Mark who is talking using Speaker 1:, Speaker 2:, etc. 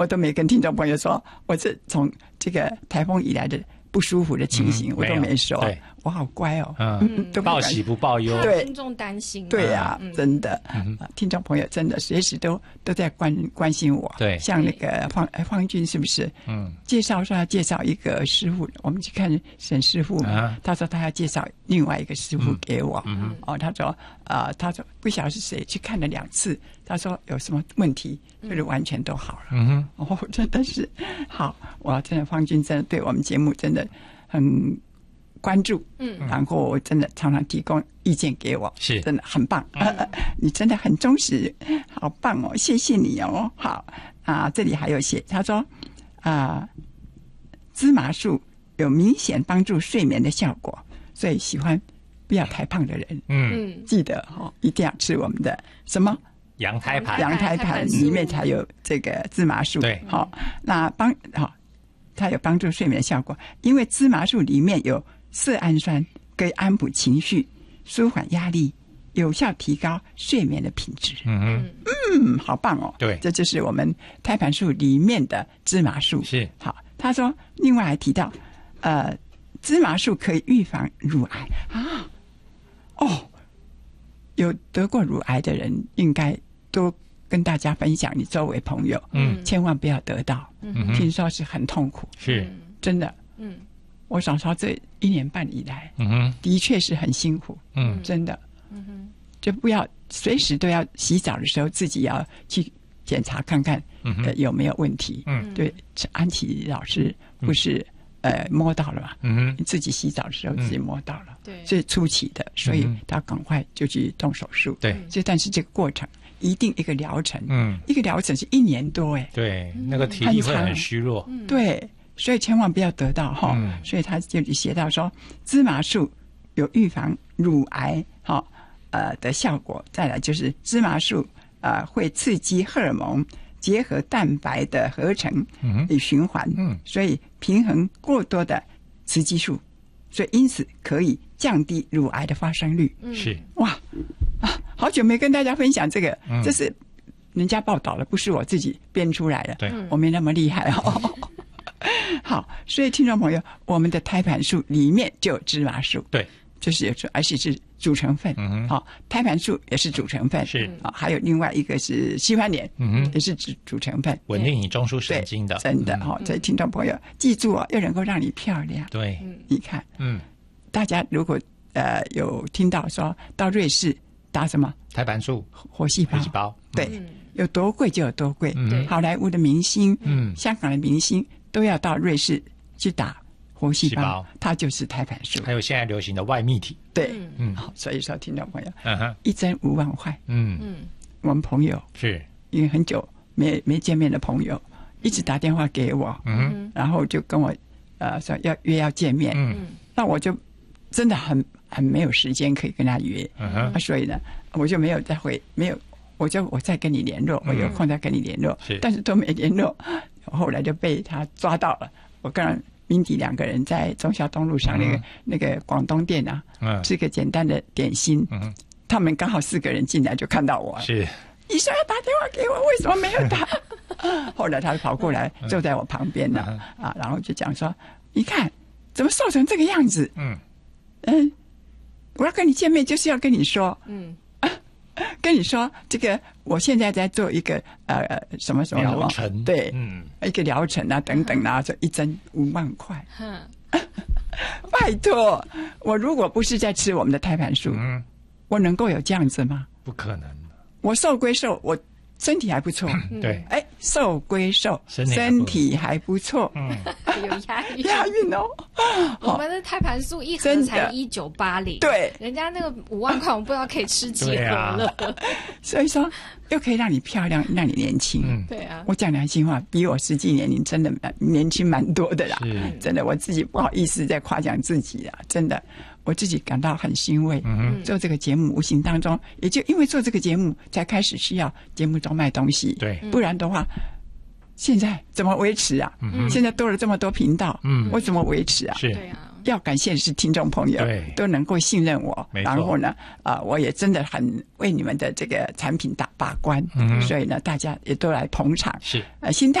Speaker 1: 我都没跟听众朋友说，我这从这个台风以来的不舒服的情形，我都没说。我好乖哦，
Speaker 2: 都报喜不报忧。
Speaker 1: 对，
Speaker 3: 听众担心。
Speaker 1: 对呀，真的，听众朋友真的随时都在关心我。
Speaker 2: 对，
Speaker 1: 像那个方俊是不是？介绍说要介绍一个师傅，我们去看沈师傅嘛，他说他要介绍另外一个师傅给我。他说不晓得是谁去看了2次，他说有什么问题，就是完全都好了。真的是好，我真的方俊真的对我们节目真的很关注，然后真的常常提供意见给我，
Speaker 2: 是
Speaker 1: 真的很棒。你真的很忠实，好棒哦，谢谢你哦。好这里还有写，他说芝麻素有明显帮助睡眠的效果，所以喜欢不要太胖的人，记得一定要吃我们的什么
Speaker 2: 羊胎
Speaker 1: 盘里面才有这个芝麻素。
Speaker 2: 对，
Speaker 1: 那它有帮助睡眠的效果，因为芝麻素里面有色氨酸，可以安抚情绪、舒缓压力，有效提高睡眠的品质。好棒哦！
Speaker 2: 对，
Speaker 1: 这就是我们胎盘素里面的芝麻素。
Speaker 2: 是
Speaker 1: 好，他说另外还提到，芝麻素可以预防乳癌啊。有得过乳癌的人应该多跟大家分享你周围朋友，千万不要得到，听说是很痛苦，
Speaker 2: 是
Speaker 1: 真的。我嫂嫂这1年半以来，的确是很辛苦，真的，就不要随时都要洗澡的时候自己要去检查看看，有没有问题。对，安琪老师不是摸到了嘛，自己洗澡的时候自己摸到了，对，这是初期的，所以他赶快就去动手术。
Speaker 2: 对，
Speaker 1: 但是这个过程一定一个疗程，一个疗程是1年多，
Speaker 2: 对，那个体力会很虚弱，
Speaker 1: 对。所以千万不要得到所以他就写到说，芝麻素有预防乳癌的效果。再来就是芝麻素会刺激荷尔蒙结合蛋白的合成与循环，所以平衡过多的雌激素，所以因此可以降低乳癌的发生率。
Speaker 2: 是
Speaker 1: 哇好久没跟大家分享这个，这是人家报道了，不是我自己编出来的。对，我没那么厉害好，所以听众朋友，我们的胎盘素里面就有芝麻素，
Speaker 2: 对，
Speaker 1: 就是而且是主成分。胎盘素也是主成分，
Speaker 2: 是
Speaker 1: 还有另外一个是西番莲，也是主成分，
Speaker 2: 稳定你中枢神经的，
Speaker 1: 真的所以听众朋友记住要能够让你漂亮。
Speaker 2: 对，
Speaker 1: 你看，大家如果有听到说到瑞士打什么
Speaker 2: 胎盘素
Speaker 1: 活细胞，对，有多贵就有多贵。好莱坞的明星，香港的明星都要到瑞士去打活细胞，它就是胎盘素。
Speaker 2: 还有现在流行的外泌体，
Speaker 1: 对，所以说听众朋友，1针5万块，我们朋友
Speaker 2: 是
Speaker 1: 因为很久没见面的朋友，一直打电话给我，然后就跟我说要见面，那我就真的很没有时间可以跟他约，所以呢，我就没有我再跟你联络，我有空再跟你联络，但是都没联络。后来就被他抓到了，我跟明迪2个人在忠孝东路上那个广东店吃个简单的点心，他们刚好4个人进来就看到我，
Speaker 2: 是
Speaker 1: 你说要打电话给我，为什么没有打？后来他跑过来坐在我旁边然后就讲说，你看怎么瘦成这个样子，我要跟你见面就是要跟你说，跟你说这个我现在在做一个什么
Speaker 2: 疗程，
Speaker 1: 对，一个疗程等等这1针5万块，拜托，我如果不是在吃我们的胎盘素，我能够有这样子吗？
Speaker 2: 不可能。
Speaker 1: 我瘦归瘦，我身体还不错，
Speaker 2: 对，
Speaker 1: 瘦归瘦，身体还不错，
Speaker 3: 有
Speaker 1: 押韵哦。
Speaker 3: 我们的胎盘素一盒才1980，
Speaker 1: 对，
Speaker 3: 人家那个5万块，我们不知道可以吃几盒了。
Speaker 1: 所以说，又可以让你漂亮，让你年轻。
Speaker 3: 对啊，
Speaker 1: 我讲良心话，比我实际年龄真的年轻蛮多的啦。真的，我自己不好意思在夸奖自己啦，真的。我自己感到很欣慰，做这个节目无形当中，也就因为做这个节目，才开始需要节目中卖东西。
Speaker 2: 对，
Speaker 1: 不然的话，现在怎么维持啊？现在多了这么多频道，我怎么维持啊？
Speaker 2: 是，
Speaker 1: 要感谢的是听众朋友都能够信任我，然后呢，我也真的很为你们的这个产品把关，所以呢，大家也都来捧场。
Speaker 2: 是，
Speaker 1: 心态